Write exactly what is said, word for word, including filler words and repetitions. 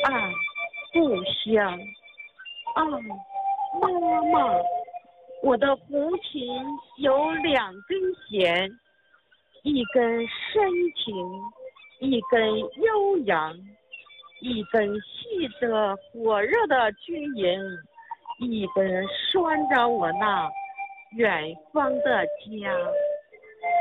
啊，故乡啊，妈妈，我的胡琴有两根弦，一根深情，一根悠扬，一根系着火热的军营，一根拴着我那远方的家。